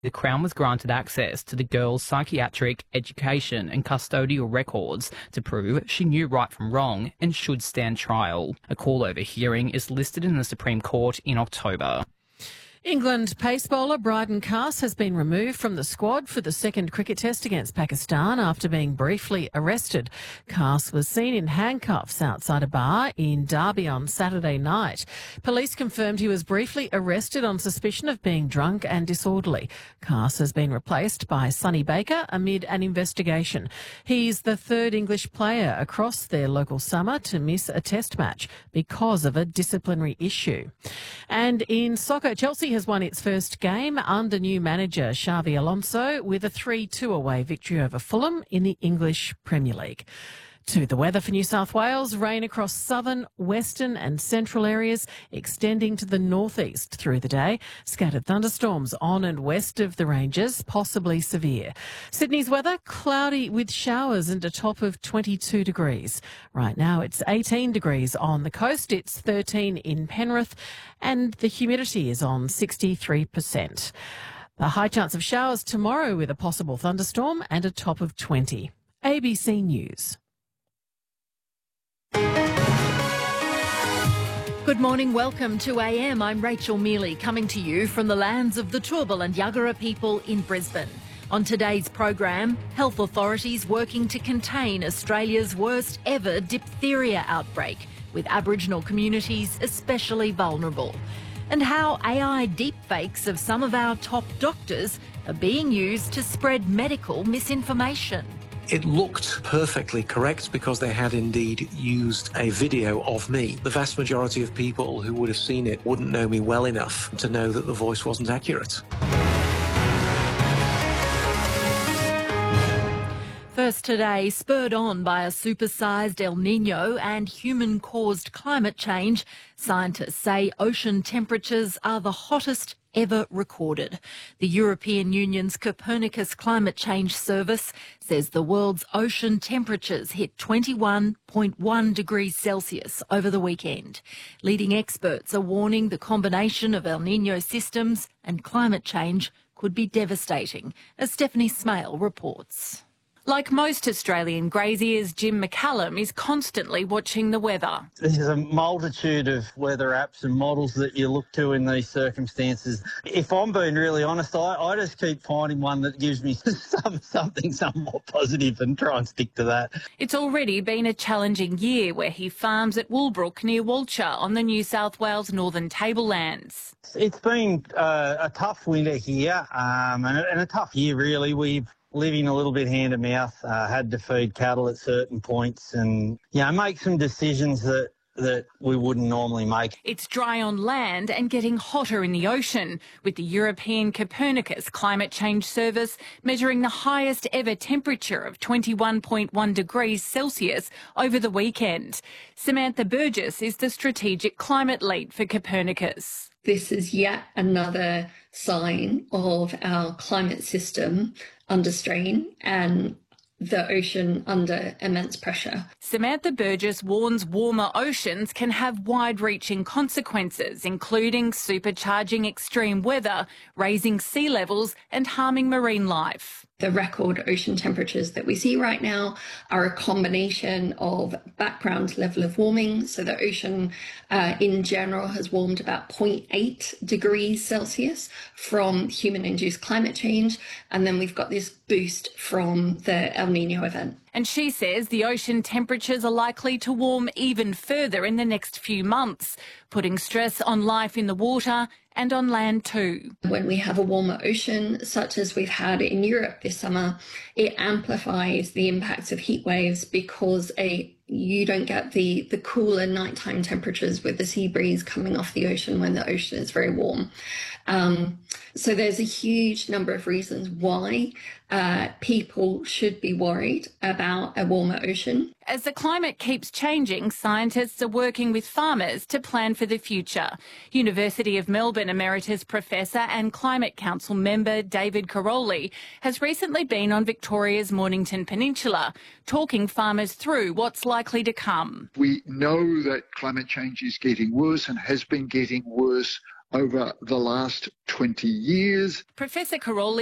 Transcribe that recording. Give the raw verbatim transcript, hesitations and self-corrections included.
The Crown was granted access to the girl's psychiatric, education and custodial records to prove she knew right from wrong and should stand trial. A call-over hearing is listed in the Supreme Court in October. England pace bowler Bryden Carse has been removed from the squad for the second cricket test against Pakistan after being briefly arrested. Carse was seen in handcuffs outside a bar in Derby on Saturday night. Police confirmed he was briefly arrested on suspicion of being drunk and disorderly. Carse has been replaced by Sonny Baker amid an investigation. He's the third English player across their local summer to miss a test match because of a disciplinary issue. And in soccer, Chelsea has won its first game under new manager Xavi Alonso with a three two away victory over Fulham in the English Premier League. To the weather for New South Wales, rain across southern, western and central areas, extending to the northeast through the day. Scattered thunderstorms on and west of the ranges, possibly severe. Sydney's weather, cloudy with showers and a top of twenty-two degrees. Right now it's eighteen degrees on the coast, it's thirteen in Penrith, and the humidity is on sixty-three percent. A high chance of showers tomorrow with a possible thunderstorm and a top of twenty. A B C News. Good morning, welcome to A M. I'm Rachel Mealy, coming to you from the lands of the Turrbal and Yagara people in Brisbane. On today's program, health authorities working to contain Australia's worst ever diphtheria outbreak, with Aboriginal communities especially vulnerable. And how A I deepfakes of some of our top doctors are being used to spread medical misinformation. It looked perfectly correct because they had indeed used a video of me. The vast majority of people who would have seen it wouldn't know me well enough to know that the voice wasn't accurate. First today, spurred on by a supersized El Niño and human-caused climate change, scientists say ocean temperatures are the hottest ever recorded. The European Union's Copernicus Climate Change Service says the world's ocean temperatures hit twenty-one point one degrees Celsius over the weekend. Leading experts are warning the combination of El Niño systems and climate change could be devastating, as Stephanie Smale reports. Like most Australian graziers, Jim McCallum is constantly watching the weather. There's a multitude of weather apps and models that you look to in these circumstances. If I'm being really honest, I, I just keep finding one that gives me some, something somewhat positive and try and stick to that. It's already been a challenging year where he farms at Woolbrook near Walcha on the New South Wales Northern Tablelands. It's been uh, a tough winter here um, and, and a tough year really. We've living a little bit hand to mouth, uh, had to feed cattle at certain points and, you know, make some decisions that that we wouldn't normally make. It's dry on land and getting hotter in the ocean, with the European Copernicus Climate Change Service measuring the highest ever temperature of twenty-one point one degrees Celsius over the weekend. Samantha Burgess is the strategic climate lead for Copernicus. This is yet another sign of our climate system under strain and the ocean under immense pressure. Samantha Burgess warns warmer oceans can have wide-reaching consequences, including supercharging extreme weather, raising sea levels and harming marine life. The record ocean temperatures that we see right now are a combination of background level of warming. So the ocean uh, in general has warmed about zero point eight degrees Celsius from human-induced climate change. And then we've got this boost from the El Niño event. And she says the ocean temperatures are likely to warm even further in the next few months, putting stress on life in the water and on land too. When we have a warmer ocean, such as we've had in Europe this summer, it amplifies the impacts of heat waves because a you don't get the, the cooler nighttime temperatures with the sea breeze coming off the ocean when the ocean is very warm. Um, so there's a huge number of reasons why uh, people should be worried about a warmer ocean. As the climate keeps changing, scientists are working with farmers to plan for the future. University of Melbourne Emeritus Professor and Climate Council member David Caroli has recently been on Victoria's Mornington Peninsula, talking farmers through what's likely to come. We know that climate change is getting worse and has been getting worse over the last twenty years. Professor Caroli